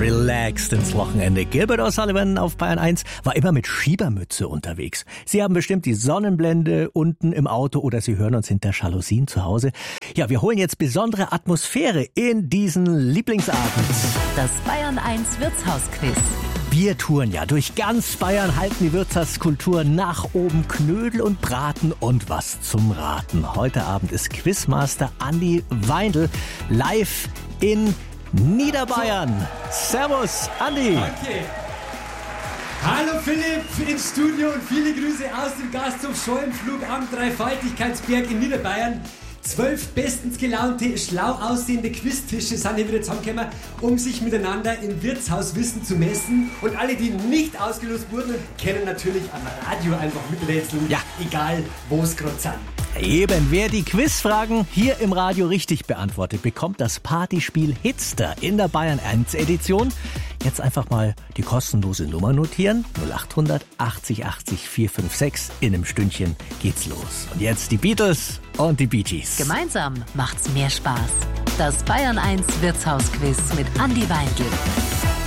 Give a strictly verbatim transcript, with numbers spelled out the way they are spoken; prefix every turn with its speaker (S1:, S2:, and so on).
S1: relaxed ins Wochenende. Gilbert O'Sullivan auf Bayern eins war immer mit Schiebermütze unterwegs. Sie haben bestimmt die Sonnenblende unten im Auto oder Sie hören uns hinter Jalousien zu Hause. Ja, wir holen jetzt besondere Atmosphäre in diesen Lieblingsabend.
S2: Das Bayern eins Wirtshausquiz.
S1: Wir touren ja durch ganz Bayern, halten die Wirtshauskultur nach oben, Knödel und Braten und was zum Raten. Heute Abend ist Quizmaster Andi Weindl live in Niederbayern. Servus, Andi.
S3: Danke. Hallo Philipp ins Studio und viele Grüße aus dem Gasthof Schollenflug am Dreifaltigkeitsberg in Niederbayern. Zwölf bestens gelaunte, schlau aussehende Quiztische sind hier wieder zusammengekommen, um sich miteinander im Wirtshauswissen zu messen. Und alle, die nicht ausgelost wurden, können natürlich am Radio einfach miträtseln,
S1: ja.
S3: Egal wo es gerade sind.
S1: Eben, wer die Quizfragen hier im Radio richtig beantwortet, bekommt das Partyspiel Hitster in der Bayern eins Edition. Jetzt einfach mal die kostenlose Nummer notieren. null acht hundert achtzig achtzig vierhundertsechsundfünfzig. In einem Stündchen geht's los. Und jetzt die Beatles und die Bee Gees.
S2: Gemeinsam macht's mehr Spaß. Das Bayern eins Wirtshausquiz mit Andi Weindl.